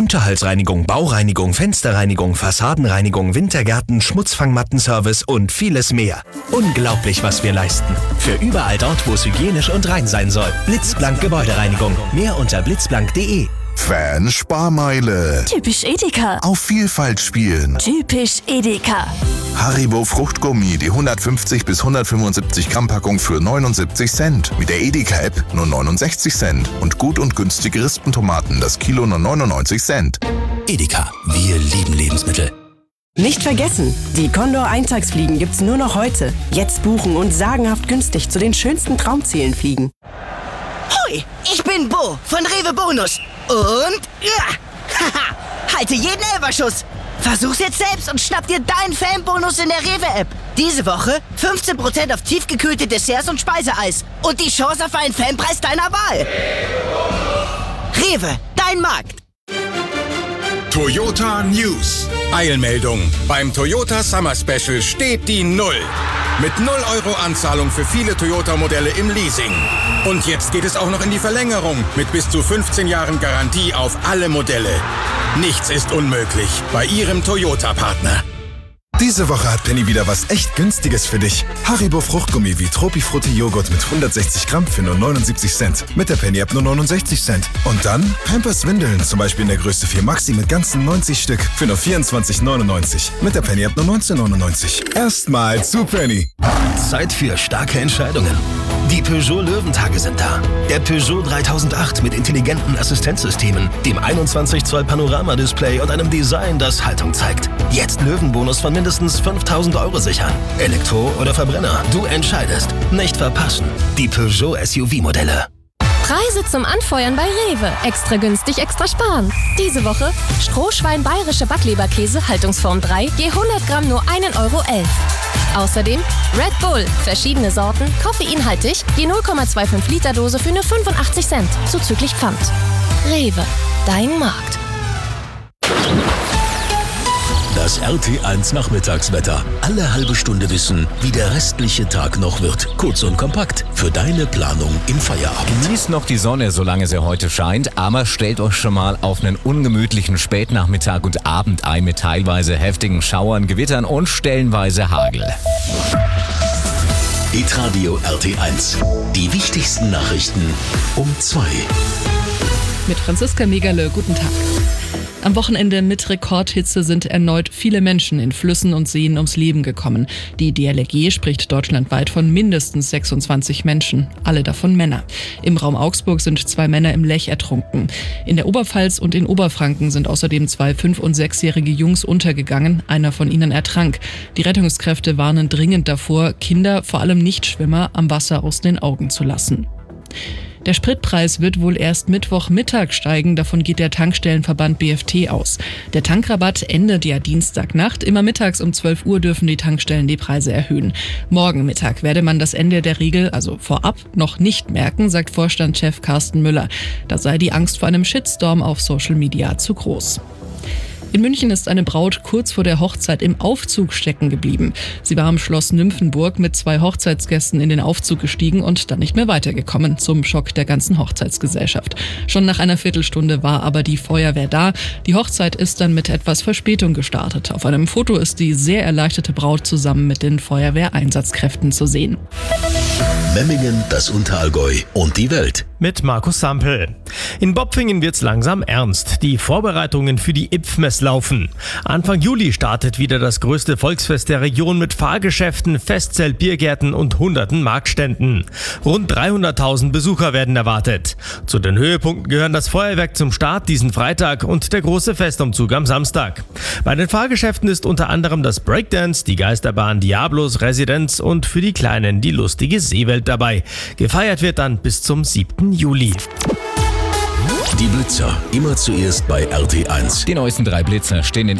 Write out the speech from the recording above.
Unterhaltsreinigung, Baureinigung, Fensterreinigung, Fassadenreinigung, Wintergärten, Schmutzfangmattenservice und vieles mehr. Unglaublich, was wir leisten. Für überall dort, wo es hygienisch und rein sein soll. Blitzblank Gebäudereinigung. Mehr unter blitzblank.de. Fan-Sparmeile. Typisch Edeka. Auf Vielfalt spielen. Typisch Edeka. Haribo Fruchtgummi, die 150 bis 175 Gramm Packung für 79 Cent. Mit der Edeka-App nur 69 Cent. Und gut und günstige Rispentomaten, das Kilo nur 99 Cent. Edeka, wir lieben Lebensmittel. Nicht vergessen, die Condor-Eintagsfliegen gibt's nur noch heute. Jetzt buchen und sagenhaft günstig zu den schönsten Traumzielen fliegen. Hui, ich bin Bo von Rewe Bonus. Und haha, halte jeden Elferschuss. Versuch's jetzt selbst und schnapp dir deinen Fanbonus in der Rewe-App. Diese Woche 15% auf tiefgekühlte Desserts und Speiseeis. Und die Chance auf einen Fanpreis deiner Wahl. Rewe, dein Markt. Toyota News. Eilmeldung. Beim Toyota Summer Special steht die 0. Mit 0 Euro Anzahlung für viele Toyota-Modelle im Leasing. Und jetzt geht es auch noch in die Verlängerung mit bis zu 15 Jahren Garantie auf alle Modelle. Nichts ist unmöglich bei Ihrem Toyota-Partner. Diese Woche hat Penny wieder was echt Günstiges für dich. Haribo Fruchtgummi wie Tropifrutti Joghurt mit 160 Gramm für nur 79 Cent. Mit der Penny-App nur 69 Cent. Und dann Pampers Windeln, zum Beispiel in der Größe 4 Maxi mit ganzen 90 Stück für nur 24,99. Mit der Penny-App nur 19,99. Erstmal zu Penny. Zeit für starke Entscheidungen. Die Peugeot Löwentage sind da. Der Peugeot 3008 mit intelligenten Assistenzsystemen, dem 21 Zoll Panorama-Display und einem Design, das Haltung zeigt. Jetzt Löwenbonus von mindestens 5.000 Euro sichern. Elektro oder Verbrenner, du entscheidest. Nicht verpassen. Die Peugeot SUV-Modelle. Preise zum Anfeuern bei Rewe. Extra günstig, extra sparen. Diese Woche Strohschwein bayerische Backleberkäse, Haltungsform 3, je 100 Gramm nur 1,11 Euro. Außerdem Red Bull, verschiedene Sorten, koffeinhaltig, je 0,25 Liter Dose für nur 85 Cent, zuzüglich Pfand. Rewe, dein Markt. Das RT1 Nachmittagswetter. Alle halbe Stunde wissen, wie der restliche Tag noch wird. Kurz und kompakt für deine Planung im Feierabend. Genießt noch die Sonne, solange sie heute scheint, aber stellt euch schon mal auf einen ungemütlichen Spätnachmittag und Abend ein mit teilweise heftigen Schauern, Gewittern und stellenweise Hagel. Hitradio RT1. Die wichtigsten Nachrichten um 2. Mit Franziska Megerle, guten Tag. Am Wochenende mit Rekordhitze sind erneut viele Menschen in Flüssen und Seen ums Leben gekommen. Die DLRG spricht deutschlandweit von mindestens 26 Menschen, alle davon Männer. Im Raum Augsburg sind 2 Männer im Lech ertrunken. In der Oberpfalz und in Oberfranken sind außerdem 2 5- und 6-jährige Jungs untergegangen. Einer von ihnen ertrank. Die Rettungskräfte warnen dringend davor, Kinder, vor allem Nichtschwimmer, am Wasser aus den Augen zu lassen. Der Spritpreis wird wohl erst Mittwochmittag steigen, davon geht der Tankstellenverband BFT aus. Der Tankrabatt endet ja Dienstagnacht, immer mittags um 12 Uhr dürfen die Tankstellen die Preise erhöhen. Morgen Mittag werde man das Ende der Regel, also vorab, noch nicht merken, sagt Vorstandschef Carsten Müller. Da sei die Angst vor einem Shitstorm auf Social Media zu groß. In München ist eine Braut kurz vor der Hochzeit im Aufzug stecken geblieben. Sie war am Schloss Nymphenburg mit 2 Hochzeitsgästen in den Aufzug gestiegen und dann nicht mehr weitergekommen, zum Schock der ganzen Hochzeitsgesellschaft. Schon nach einer Viertelstunde war aber die Feuerwehr da. Die Hochzeit ist dann mit etwas Verspätung gestartet. Auf einem Foto ist die sehr erleichterte Braut zusammen mit den Feuerwehreinsatzkräften zu sehen. Memmingen, das Unterallgäu und die Welt. Mit Markus Sampel. In Bopfingen wird's langsam ernst. Die Vorbereitungen für die Ipfmess laufen. Anfang Juli startet wieder das größte Volksfest der Region mit Fahrgeschäften, Festzelt, Biergärten und hunderten Marktständen. Rund 300.000 Besucher werden erwartet. Zu den Höhepunkten gehören das Feuerwerk zum Start diesen Freitag und der große Festumzug am Samstag. Bei den Fahrgeschäften ist unter anderem das Breakdance, die Geisterbahn Diablos, Residenz und für die Kleinen die lustige Seewelt dabei. Gefeiert wird dann bis zum 7. Juli. Die Blitzer, immer zuerst bei RT1. Die neuesten 3 Blitzer stehen in